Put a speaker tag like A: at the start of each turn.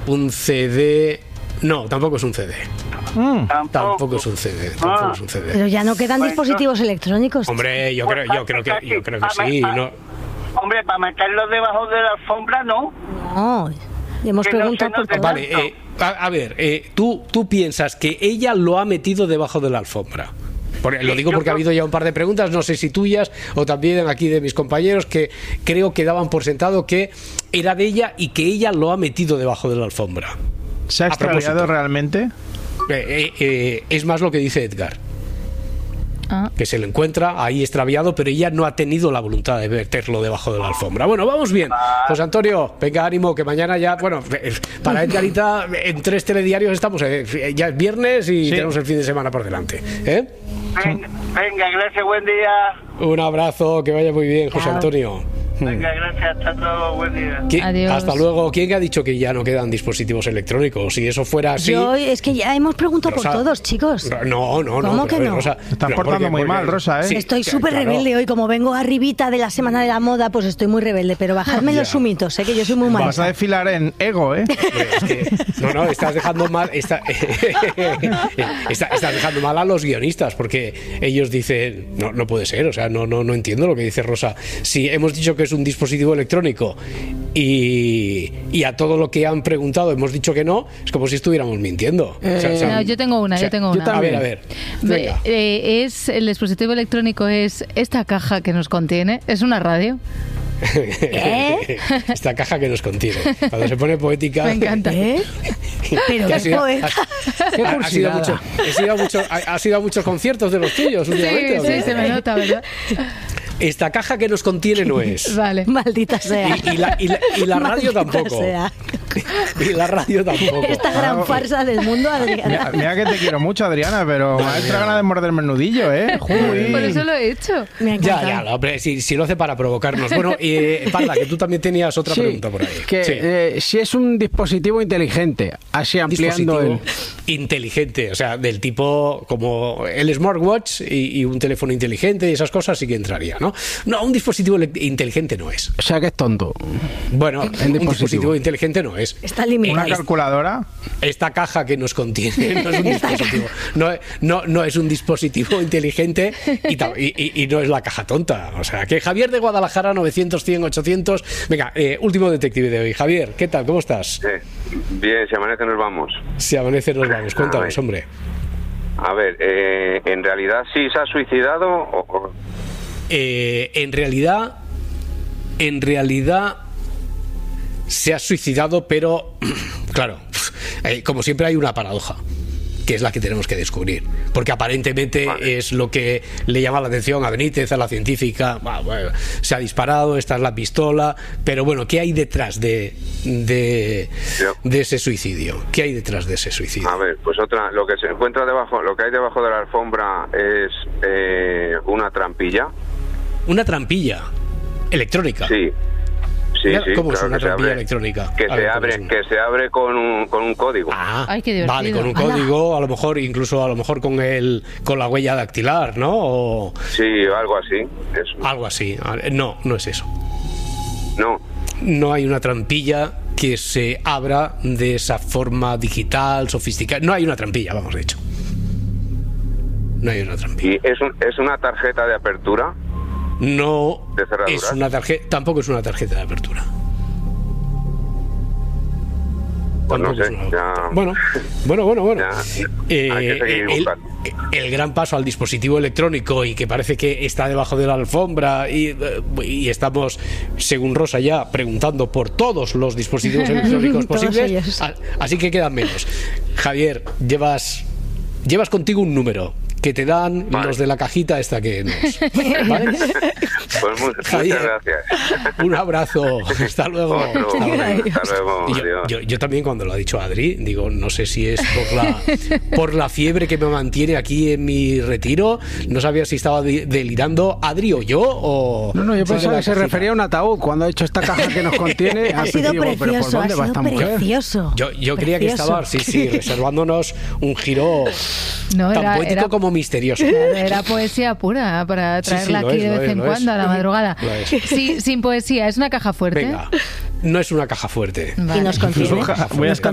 A: un CD. No, tampoco es un CD. Tampoco es un CD. Tampoco es un CD.
B: Pero ya no quedan dispositivos electrónicos.
A: Hombre, yo creo que sí. No.
C: Hombre, para meterlos debajo de la alfombra, ¿no?
B: No, hemos preguntado por todo.
A: Vale, a ver, tú piensas que ella lo ha metido debajo de la alfombra. Lo digo porque ha habido ya un par de preguntas, no sé si tuyas o también aquí de mis compañeros, que creo que daban por sentado que era de ella y que ella lo ha metido debajo de la alfombra.
D: ¿Se ha extraviado realmente?
A: Es más lo que dice Edgar. Que se lo encuentra ahí extraviado, pero ella no ha tenido la voluntad de meterlo debajo de la alfombra. Bueno, vamos bien. José Antonio, venga, ánimo, que mañana ya, bueno, para Edgarita en 3 telediarios estamos, ya es viernes y tenemos el fin de semana por delante.
C: Venga, gracias, buen día.
A: Un abrazo, que vaya muy bien, José Antonio.
C: Venga, gracias, hasta luego, buen día.
B: Adiós.
A: Hasta luego. ¿Quién ha dicho que ya no quedan dispositivos electrónicos? Si eso fuera así...
B: Es que ya hemos preguntado
A: Rosa,
B: por todos, chicos.
A: No.
B: ¿Cómo que no?
A: Rosa,
D: te estás portando muy mal, Rosa, ¿eh?
B: Sí, estoy súper rebelde hoy. Como vengo arribita de la Semana de la Moda, pues estoy muy rebelde. Pero bajadme los sumitos, que yo soy muy mala.
D: Vas a desfilar en Ego, ¿eh?
A: No, estás dejando mal... estás dejando mal a los guionistas, porque ellos dicen... No puede ser, o sea, no entiendo lo que dice Rosa. Si hemos dicho que es un dispositivo electrónico y a todo lo que han preguntado hemos dicho que no, es como si estuviéramos mintiendo.
E: No, yo tengo una.
A: A ver.
E: El dispositivo electrónico es esta caja que nos contiene. ¿Es una radio?
A: Esta caja que nos contiene. Cuando se pone poética.
E: Me encanta.
B: Pero qué poeta.
A: Ha sido a muchos conciertos de los tuyos últimamente.
E: Sí, se me nota, ¿verdad?
A: Esta caja que nos contiene no es.
E: Vale.
B: Maldita sea.
A: Y la radio tampoco. Y la radio tampoco.
B: Esta gran farsa del mundo, Adriana.
D: Mira que te quiero mucho, Adriana, pero me ha entrado ganas de morderme el nudillo, ¿eh?
E: Por eso lo he hecho.
A: Ya, hombre, si lo hace para provocarnos. Bueno, Parda, que tú también tenías otra pregunta por ahí.
F: Si es un dispositivo inteligente, así ampliando
A: inteligente, o sea, del tipo como el smartwatch y un teléfono inteligente y esas cosas sí que entraría, ¿no? No, un dispositivo inteligente no es.
F: O sea, que es tonto.
A: Bueno, un dispositivo inteligente no es.
B: Está limitado.
D: ¿Una calculadora?
A: Esta caja que nos contiene no es un dispositivo. No es un dispositivo inteligente y no es la caja tonta. O sea, que Javier de Guadalajara, 900, 100, 800. Venga, último detective de hoy. Javier, ¿qué tal? ¿Cómo estás?
G: Bien, si amanece nos vamos.
A: Si amanece nos vamos. Cuéntanos, hombre.
G: A ver, ¿en realidad sí se ha suicidado o...?
A: En realidad se ha suicidado, pero claro, como siempre hay una paradoja, que es la que tenemos que descubrir, porque aparentemente es lo que le llama la atención a Benítez, a la científica. Bueno, se ha disparado, esta es la pistola, pero bueno, ¿qué hay detrás de ese suicidio? ¿Qué hay detrás de ese suicidio?
G: A ver, pues lo que se encuentra debajo, lo que hay debajo de la alfombra es una trampilla.
A: ¿Una trampilla electrónica?
G: Sí.
A: ¿Cómo
G: claro,
A: es una trampilla electrónica?
G: Que se abre con un código.
E: Ay, qué divertido.
A: Vale, con un código, a lo mejor con la huella dactilar, ¿no?
G: Sí, algo así. Eso.
A: Algo así. No es eso.
G: No.
A: No hay una trampilla que se abra de esa forma digital, sofisticada. No hay una trampilla, vamos, de hecho. No hay una trampilla.
G: ¿Y es una tarjeta de apertura?
A: No
G: ¿De
A: es una tarjeta, tampoco es una tarjeta de apertura.
G: Pues no sé,
A: Bueno.
G: Hay que seguir buscando.
A: El gran paso al dispositivo electrónico y que parece que está debajo de la alfombra y estamos, según Rosa, ya preguntando por todos los dispositivos electrónicos posibles. Así que quedan menos. Javier, llevas contigo un número que te dan los de la cajita esta que nos... ¿Vale?
G: Pues muchas gracias.
A: Un abrazo. Hasta luego.
G: Hasta luego.
A: Yo también, cuando lo ha dicho Adri, digo, no sé si es por la fiebre que me mantiene aquí en mi retiro. No sabía si estaba delirando Adri o yo o...
F: No, yo pensaba que se refería a un ataúd cuando ha hecho esta caja que nos contiene.
B: Ha sido precioso, ha sido precioso.
A: Yo creía que estaba, reservándonos un giro tan poético como misterioso.
E: Era poesía pura para traerla aquí de vez en cuando a la madrugada. Sí, sin poesía, es una caja fuerte.
A: Venga, no es una caja fuerte.
B: Vale. Y nos contiene.